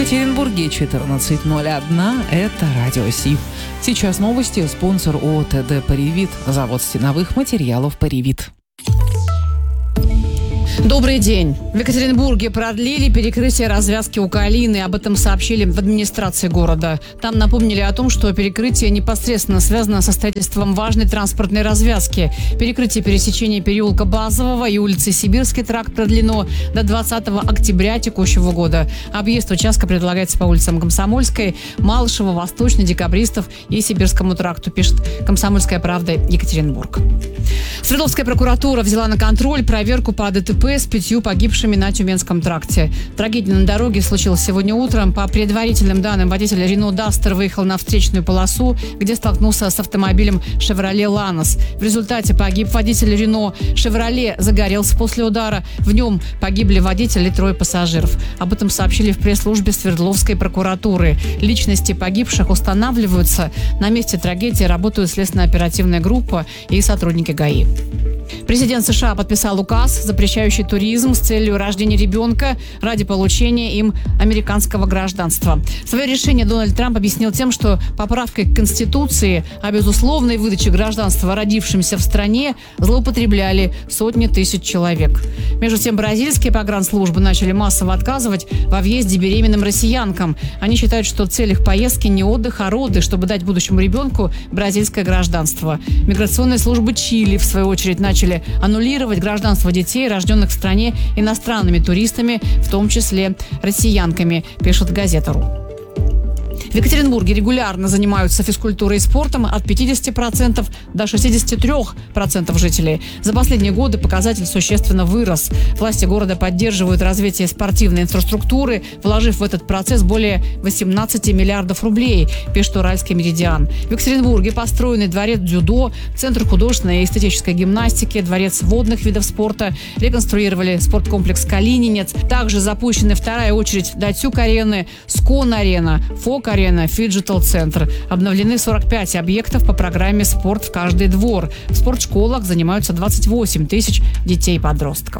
Екатеринбурге 14:01. Это Радио Си. Сейчас новости. Спонсор ООО «Паривит». Завод стеновых материалов «Паривит». Добрый день. В Екатеринбурге продлили перекрытие развязки у Калины. Об этом сообщили в администрации города. Там напомнили о том, что перекрытие непосредственно связано со строительством важной транспортной развязки. Перекрытие пересечения переулка Базового и улицы Сибирский тракт продлено до 20 октября текущего года. Объезд участка предлагается по улицам Комсомольской, Малышева, Восточной, Декабристов и Сибирскому тракту, пишет «Комсомольская правда» Екатеринбург. Свердловская прокуратура взяла на контроль проверку по ДТП с 5 погибшими на Тюменском тракте. Трагедия на дороге случилась сегодня утром. По предварительным данным, водитель Рено Дастер выехал на встречную полосу, где столкнулся с автомобилем Шевроле Ланос. В результате погиб водитель Рено. Шевроле загорелся после удара. В нем погибли водитель и 3 пассажиров. Об этом сообщили в пресс-службе Свердловской прокуратуры. Личности погибших устанавливаются. На месте трагедии работают следственно-оперативная группа и сотрудники ГАИ. Президент США подписал указ, запрещающий туризм с целью рождения ребенка ради получения им американского гражданства. Свое решение Дональд Трамп объяснил тем, что поправкой к Конституции о безусловной выдаче гражданства родившимся в стране злоупотребляли сотни тысяч человек. Между тем, бразильские погранслужбы начали массово отказывать во въезде беременным россиянкам. Они считают, что цель их поездки не отдых, а роды, чтобы дать будущему ребенку бразильское гражданство. Миграционные службы Чили, в свою очередь, начали аннулировать гражданство детей, рожденных в стране иностранными туристами, в том числе россиянками, пишет газета.ру. В Екатеринбурге регулярно занимаются физкультурой и спортом от 50% до 63% жителей. За последние годы показатель существенно вырос. Власти города поддерживают развитие спортивной инфраструктуры, вложив в этот процесс более 18 миллиардов рублей, пишет Уральский Меридиан. В Екатеринбурге построены дворец дзюдо, центр художественной и эстетической гимнастики, дворец водных видов спорта, реконструировали спорткомплекс «Калининец». Также запущены вторая очередь Датюк-арены, Скон-арена, Фок-арена, Фиджитал-центр. Обновлены 45 объектов по программе «Спорт в каждый двор». В спортшколах занимаются 28 тысяч детей и подростков.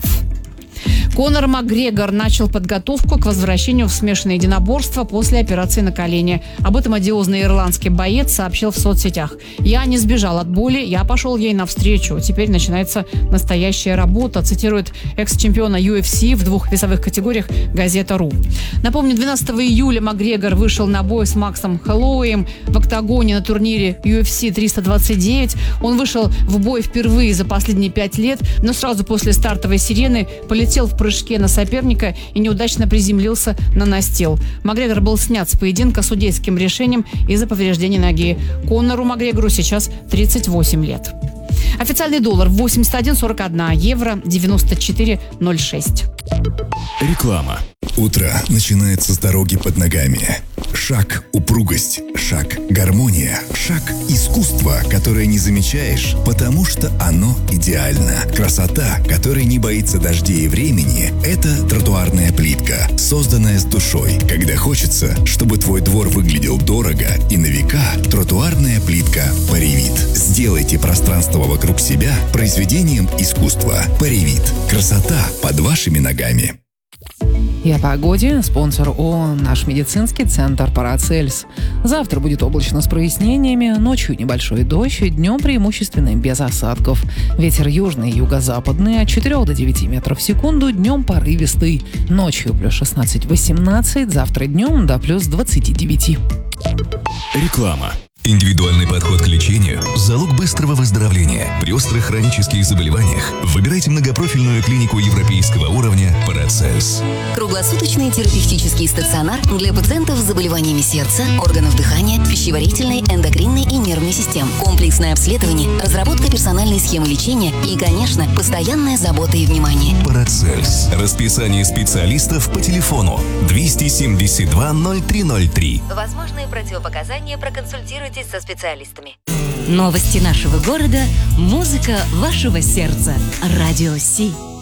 Конор Макгрегор начал подготовку к возвращению в смешанное единоборство после операции на колене. Об этом одиозный ирландский боец сообщил в соцсетях. «Я не сбежал от боли, я пошел ей навстречу. Теперь начинается настоящая работа», цитирует экс-чемпиона UFC в 2 весовых категориях газета.ру. Напомню, 12 июля Макгрегор вышел на бой с Максом Хэллоуэем в октагоне на турнире UFC 329. Он вышел в бой впервые за последние 5 лет, но сразу после стартовой сирены полетел в прыжке на соперника и неудачно приземлился на настил. Макгрегор был снят с поединка судейским решением из-за повреждения ноги. Конору Макгрегору сейчас 38 лет. Официальный доллар 81,41, евро 94,06. Реклама. Утро начинается с дороги под ногами. Шаг – упругость, шаг – гармония, шаг – искусство, которое не замечаешь, потому что оно идеально. Красота, которая не боится дождей и времени – это тротуарная плитка, созданная с душой. Когда хочется, чтобы твой двор выглядел дорого и на века, тротуарная плитка «Паривит». Сделайте пространство вокруг себя произведением искусства. «Паривит». Красота под вашими ногами. И о погоде. Спонсор ООО «Наш медицинский центр Парацельс». Завтра будет облачно с прояснениями, ночью небольшой дождь, днем преимущественно без осадков. Ветер южный и юго-западный от 4 до 9 метров в секунду, днем порывистый. Ночью плюс 16-18, завтра днем до плюс 29. Реклама. Индивидуальный подход к лечению – залог быстрого выздоровления. При острых хронических заболеваниях выбирайте многопрофильную клинику европейского уровня «Парацельс». Круглосуточный терапевтический стационар для пациентов с заболеваниями сердца, органов дыхания, пищеварительной, эндокринной и нервной систем. Комплексное обследование, разработка персональной схемы лечения и, конечно, постоянная забота и внимание. «Парацельс». Расписание специалистов по телефону 272 0303. Возможные противопоказания проконсультируйтесь со специалистами. Новости нашего города, музыка вашего сердца. Радио Си.